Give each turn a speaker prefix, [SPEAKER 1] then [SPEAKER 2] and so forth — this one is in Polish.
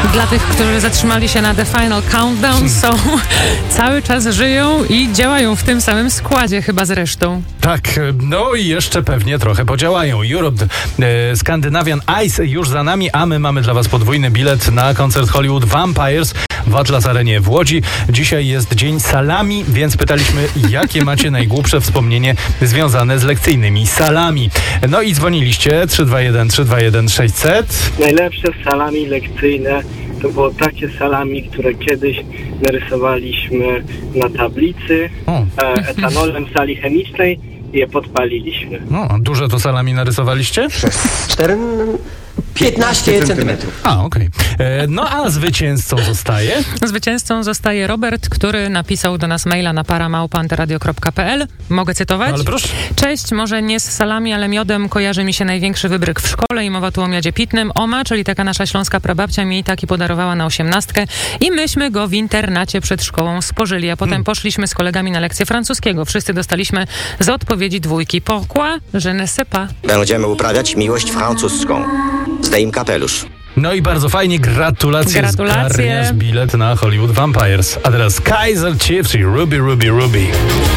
[SPEAKER 1] Dla tych, którzy zatrzymali się na The Final Countdown, cały czas żyją i działają w tym samym składzie chyba zresztą.
[SPEAKER 2] Tak, no i jeszcze pewnie trochę podziałają. Europe, Scandinavian Ice już za nami, a my mamy dla was podwójny bilet na koncert Hollywood Vampires w Atlas Arenie w Łodzi. Dzisiaj jest dzień salami, więc pytaliśmy, jakie macie najgłupsze wspomnienie związane z lekcyjnymi salami. No i dzwoniliście 321 600.
[SPEAKER 3] Najlepsze salami lekcyjne to było takie salami, które kiedyś narysowaliśmy na tablicy etanolem w sali chemicznej i je podpaliliśmy.
[SPEAKER 2] No, duże to salami narysowaliście?
[SPEAKER 4] 15 centymetrów.
[SPEAKER 2] A, okej. No a zwycięzcą zostaje?
[SPEAKER 1] Zwycięzcą zostaje Robert, który napisał do nas maila na para@anteradio.pl. Mogę cytować?
[SPEAKER 2] Ale proszę.
[SPEAKER 1] Cześć, może nie z salami, ale miodem kojarzy mi się największy wybryk w szkole i mowa tu o miodzie pitnym. Oma, czyli taka nasza śląska prababcia, mi taki podarowała na 18 i myśmy go w internacie przed szkołą spożyli, a potem poszliśmy z kolegami na lekcję francuskiego. Wszyscy dostaliśmy z odpowiedzi 2. Pourquoi? Je ne sais pas.
[SPEAKER 4] Będziemy uprawiać miłość francuską. Zdaj im kapelusz.
[SPEAKER 2] No i bardzo fajnie, gratulacje. Zgarniasz bilet na Hollywood Vampires. A teraz Kaiser Chiefs i Ruby, Ruby, Ruby.